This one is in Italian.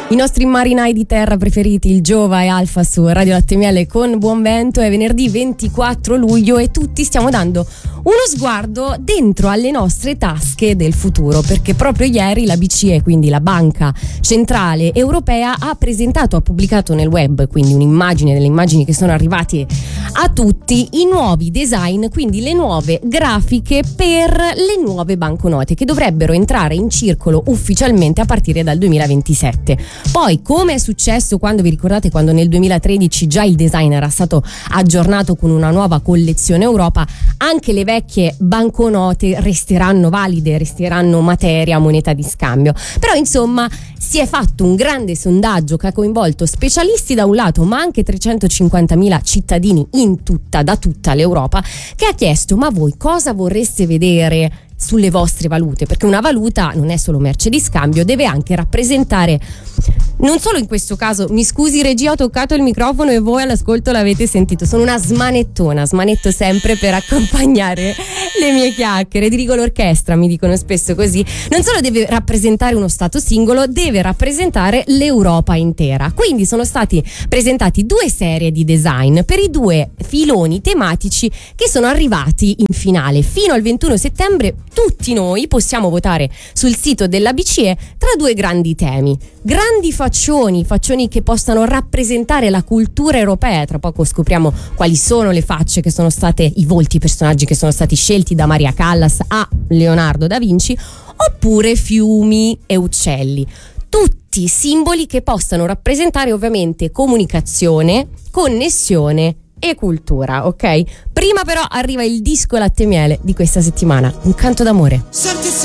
I nostri marinai di terra preferiti, il Giova e Alfa su Radio Latte Miele con buon vento. È venerdì 24 luglio e tutti stiamo dando uno sguardo dentro alle nostre tasche del futuro, perché proprio ieri la BCE, quindi la Banca Centrale Europea, ha pubblicato nel web, quindi un'immagine delle immagini che sono arrivate a tutti, i nuovi design, quindi le nuove grafiche per le nuove banconote che dovrebbero entrare in circolo ufficialmente a partire dal 2027. Poi, come è successo quando vi ricordate quando nel 2013 già il design era stato aggiornato con una nuova collezione Europa, anche le vecchie banconote resteranno valide, resteranno materia, moneta di scambio. Però insomma si è fatto un grande sondaggio che ha coinvolto specialisti da un lato, ma anche 350.000 cittadini da tutta l'Europa, che ha chiesto: ma voi cosa vorreste vedere sulle vostre valute? Perché una valuta non è solo merce di scambio, deve anche rappresentare, non solo in questo caso, mi scusi regia, ho toccato il microfono e voi all'ascolto l'avete sentito, sono una smanetto sempre per accompagnare le mie chiacchiere, dirigo l'orchestra, mi dicono spesso così. Non solo deve rappresentare uno stato singolo, deve rappresentare l'Europa intera. Quindi sono stati presentati 2 serie di design per i 2 filoni tematici che sono arrivati in finale. Fino al 21 settembre tutti noi possiamo votare sul sito della BCE tra 2 grandi temi, grandi faccioni che possano rappresentare la cultura europea. Tra poco scopriamo quali sono le facce che sono state, i volti, i personaggi che sono stati scelti da Maria Callas a Leonardo da Vinci, oppure fiumi e uccelli. Tutti simboli che possano rappresentare ovviamente comunicazione, connessione e cultura, ok? Prima però arriva il disco Latte Miele di questa settimana, Un canto d'amore. Senti